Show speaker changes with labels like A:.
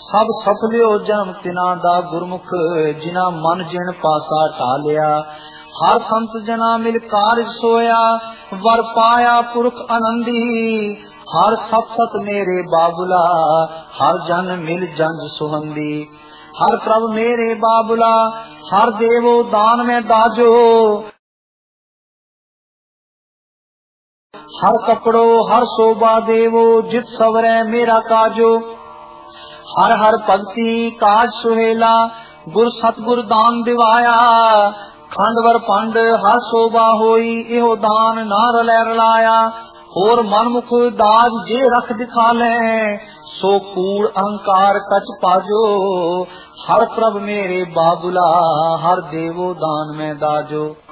A: सब सफलियो जन्म तिना दा गुरमुख, जिना मन जिन पासा टालिया। हर संत जना मिल कारज सोया, वर पाया पुरख आनंदी। हर सत सत मेरे बाबुला, हर जन मिल जंज सुहंदी। हर प्रभ मेरे बाबुला, हर देवो दान में दाजो। हर कपड़ो हर शोभा देवो, जित सवरै मेरा काजो। हर हर भगति काज सुहेला, गुर सतगुर दान दिवाया। खंड वर पंड हर शोभा होई, एहो दान ना रलै रलाया। होर मनमुख दाज जे रख दिखाले, सो कूड़ अहंकार कछ पाजो। हर प्रभ मेरे बाबुला, हर देवो दान में दाजो।